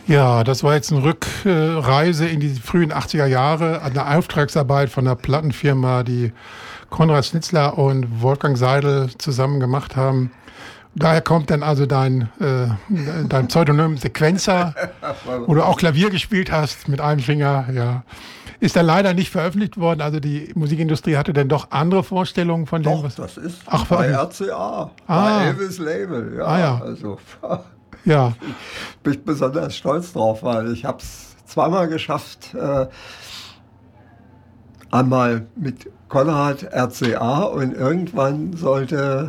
Ja, das war jetzt eine Rückreise in die frühen 80er Jahre, eine Auftragsarbeit von der Plattenfirma, die Konrad Schnitzler und Wolfgang Seidel zusammen gemacht haben. Daher kommt dann also dein Pseudonym Sequencer, wo du auch Klavier gespielt hast mit einem Finger. Ja. Ist dann leider nicht veröffentlicht worden. Also die Musikindustrie hatte dann doch andere Vorstellungen von dem. Doch, Was das ist Ach, bei RCA, bei Elvis Label. Ja, ja. Also, Ja. bin ich besonders stolz drauf, weil ich habe es zweimal geschafft, einmal mit Konrad RCA und irgendwann sollte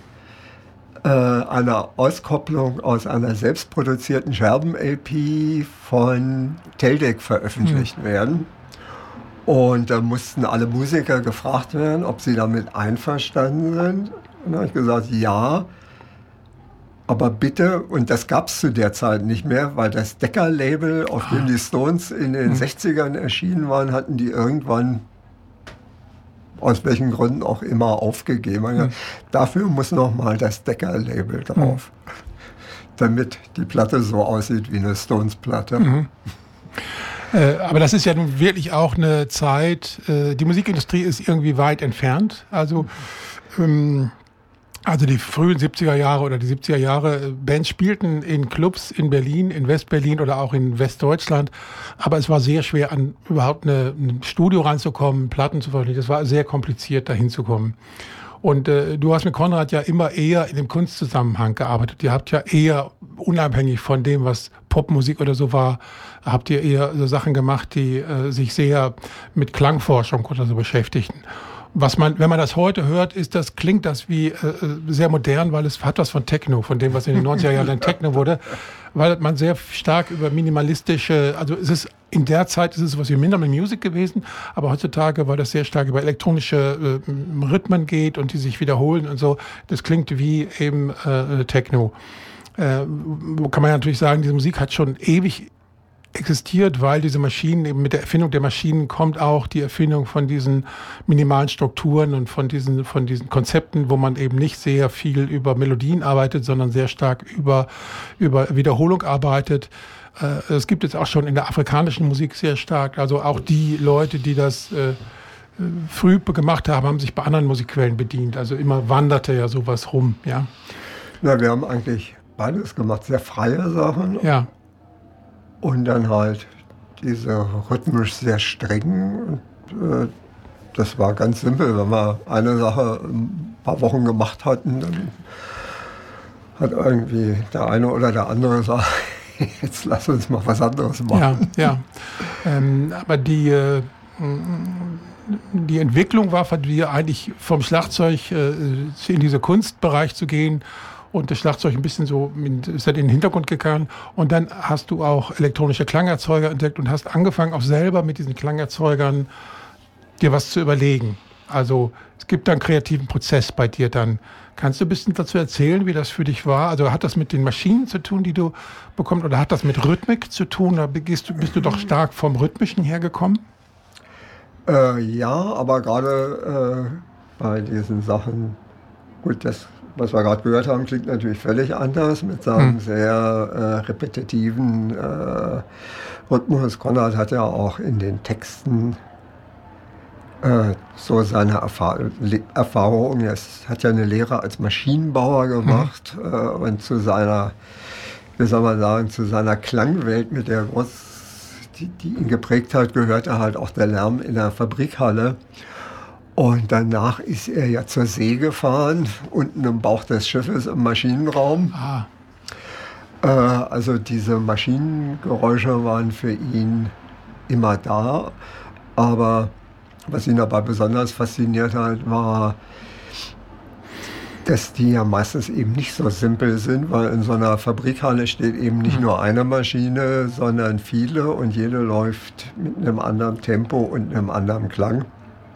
eine Auskopplung aus einer selbstproduzierten Scherben-LP von Teldec veröffentlicht werden. Und da mussten alle Musiker gefragt werden, ob sie damit einverstanden sind. Und da habe ich gesagt, ja, aber bitte, und das gab es zu der Zeit nicht mehr, weil das Decca-Label, auf dem die Stones in den 60ern erschienen waren, hatten die irgendwann aus welchen Gründen auch immer aufgegeben. Dafür muss nochmal das Decca-Label drauf, damit die Platte so aussieht wie eine Stones-Platte. Aber das ist ja nun wirklich auch eine Zeit, die Musikindustrie ist irgendwie weit entfernt. Also die frühen 70er Jahre oder die 70er Jahre, Bands spielten in Clubs in Berlin, in West-Berlin oder auch in Westdeutschland. Aber es war sehr schwer, an überhaupt ein Studio ranzukommen, Platten zu veröffentlichen. Es war sehr kompliziert, dahin zu kommen. Und du hast mit Konrad ja immer eher in dem Kunstzusammenhang gearbeitet. Ihr habt ja eher unabhängig von dem, was Popmusik oder so war, habt ihr eher so Sachen gemacht, die sich sehr mit Klangforschung oder so beschäftigten. Wenn man das heute hört, klingt das wie sehr modern, weil es hat was von Techno, von dem, was in den 90er Jahren dann Techno wurde, weil man sehr stark über minimalistische, also in der Zeit ist es sowas wie Minimal Music gewesen, aber heutzutage, weil das sehr stark über elektronische Rhythmen geht und die sich wiederholen und so, das klingt wie eben Techno. Kann man ja natürlich sagen, diese Musik hat schon ewig existiert, weil diese Maschinen, eben mit der Erfindung der Maschinen kommt auch die Erfindung von diesen minimalen Strukturen und von diesen Konzepten, wo man eben nicht sehr viel über Melodien arbeitet, sondern sehr stark über Wiederholung arbeitet. Es gibt es auch schon in der afrikanischen Musik sehr stark. Also auch die Leute, die das früh gemacht haben sich bei anderen Musikquellen bedient. Also immer wanderte ja sowas rum. Ja. Na, wir haben eigentlich beides gemacht, sehr freie Sachen. Ja. Und dann halt diese rhythmisch sehr strengen. Und, das war ganz simpel. Wenn wir eine Sache ein paar Wochen gemacht hatten, dann hat irgendwie der eine oder der andere gesagt, jetzt lass uns mal was anderes machen. Ja. Aber die Entwicklung war von dir eigentlich vom Schlagzeug in diesen Kunstbereich zu gehen. Und das Schlagzeug ein bisschen ist in den Hintergrund gegangen. Und dann hast du auch elektronische Klangerzeuger entdeckt und hast angefangen, auch selber mit diesen Klangerzeugern dir was zu überlegen. Also es gibt dann einen kreativen Prozess bei dir dann. Kannst du ein bisschen dazu erzählen, wie das für dich war? Also hat das mit den Maschinen zu tun, die du bekommst, oder hat das mit Rhythmik zu tun? Oder bist du doch stark vom Rhythmischen hergekommen? Ja, aber gerade bei diesen Sachen, gut, was wir gerade gehört haben, klingt natürlich völlig anders mit seinem sehr repetitiven Rhythmus. Konrad hat ja auch in den Texten so seine Erfahrung. Er hat ja eine Lehre als Maschinenbauer gemacht und zu seiner, wie soll man sagen, zu seiner Klangwelt, mit der die ihn geprägt hat, gehörte halt auch der Lärm in der Fabrikhalle. Und danach ist er ja zur See gefahren, unten im Bauch des Schiffes im Maschinenraum. Also diese Maschinengeräusche waren für ihn immer da. Aber was ihn dabei besonders fasziniert hat, war, dass die ja meistens eben nicht so simpel sind, weil in so einer Fabrikhalle steht eben nicht nur eine Maschine, sondern viele und jede läuft mit einem anderen Tempo und einem anderen Klang.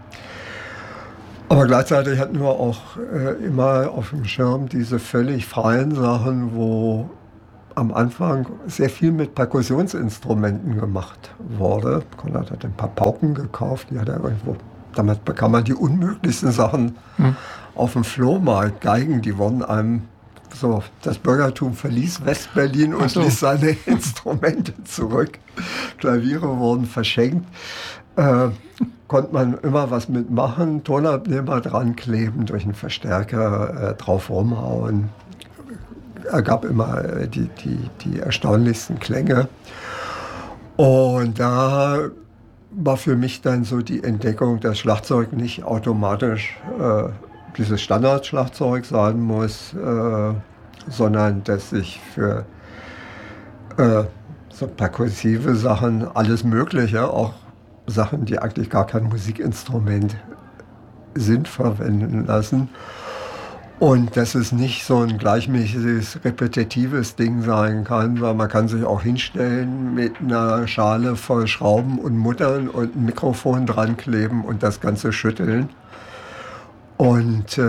Aber gleichzeitig hatten wir auch immer auf dem Schirm diese völlig freien Sachen, wo am Anfang sehr viel mit Perkussionsinstrumenten gemacht wurde. Konrad hat ein paar Pauken gekauft, die hat er irgendwo. Damit bekam man die unmöglichsten Sachen auf dem Flohmarkt. Geigen, die wurden einem so, das Bürgertum verließ Westberlin und ließ seine Instrumente zurück. Klaviere wurden verschenkt. Konnte man immer was mitmachen, Tonabnehmer dran kleben, durch einen Verstärker drauf rumhauen. Ergab immer die erstaunlichsten Klänge. Und da war für mich dann so die Entdeckung, dass Schlagzeug nicht automatisch dieses Standardschlagzeug sein muss, sondern dass ich für so perkussive Sachen alles Mögliche, auch Sachen, die eigentlich gar kein Musikinstrument sind, verwenden lassen. Und dass es nicht so ein gleichmäßiges, repetitives Ding sein kann, weil man kann sich auch hinstellen mit einer Schale voll Schrauben und Muttern und ein Mikrofon dran kleben und das Ganze schütteln. Und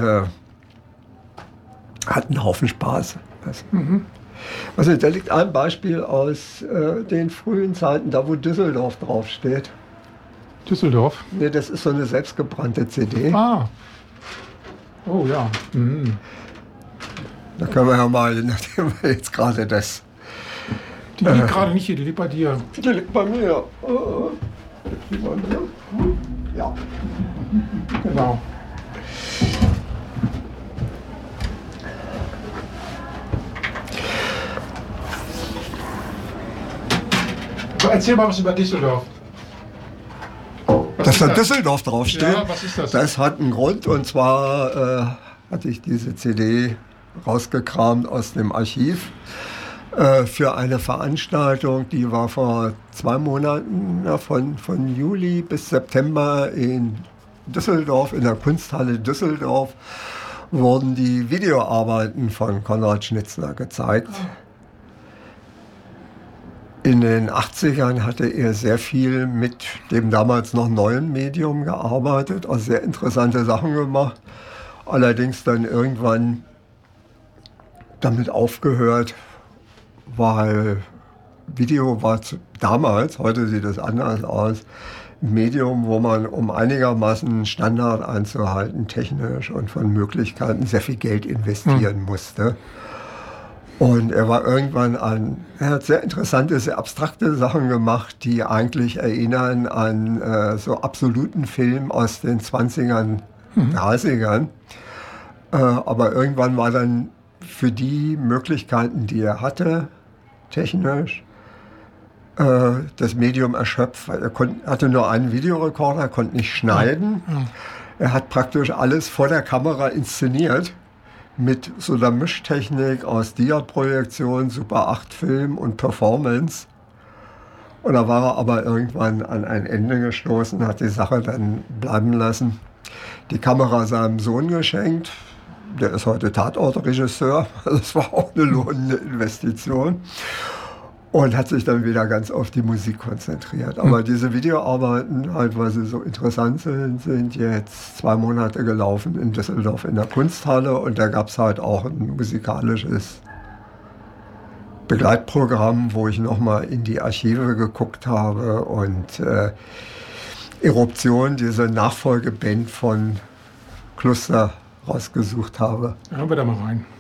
hat einen Haufen Spaß. Also da liegt ein Beispiel aus den frühen Zeiten, da wo Düsseldorf draufsteht. Düsseldorf? Nee, das ist so eine selbstgebrannte CD. Ah. Oh ja. Mhm. Da können wir ja mal, nachdem wir jetzt gerade das... Die liegt gerade nicht hier, die liegt bei dir. Die liegt bei mir. Die bei mir? Ja. Genau. Erzähl mal was über Düsseldorf. Dass da Düsseldorf draufsteht, ja, was ist das? Das hat einen Grund. Und zwar hatte ich diese CD rausgekramt aus dem Archiv für eine Veranstaltung, die war vor 2 Monaten, von Juli bis September in Düsseldorf, in der Kunsthalle Düsseldorf, wurden die Videoarbeiten von Konrad Schnitzler gezeigt. In den 80ern hatte er sehr viel mit dem damals noch neuen Medium gearbeitet, auch sehr interessante Sachen gemacht. Allerdings dann irgendwann damit aufgehört, weil Video war damals, heute sieht es anders aus, ein Medium, wo man, um einigermaßen Standard einzuhalten, technisch und von Möglichkeiten sehr viel Geld investieren musste. Und er war irgendwann er hat sehr interessante, sehr abstrakte Sachen gemacht, die eigentlich erinnern an so absoluten Film aus den 20ern, 30ern. Aber irgendwann war dann für die Möglichkeiten, die er hatte, technisch, das Medium erschöpft. Er hatte nur einen Videorekorder, konnte nicht schneiden. Er hat praktisch alles vor der Kamera inszeniert. Mit so einer Mischtechnik aus Dia-Projektion, Super 8-Film und Performance. Und da war er aber irgendwann an ein Ende gestoßen, hat die Sache dann bleiben lassen. Die Kamera seinem Sohn geschenkt. Der ist heute Tatortregisseur. Das war auch eine lohnende Investition. Und hat sich dann wieder ganz auf die Musik konzentriert. Aber diese Videoarbeiten, halt, weil sie so interessant sind jetzt 2 Monate gelaufen in Düsseldorf in der Kunsthalle. Und da gab es halt auch ein musikalisches Begleitprogramm, wo ich nochmal in die Archive geguckt habe und Eruption, diese Nachfolgeband von Kluster, rausgesucht habe. Hören wir da mal rein.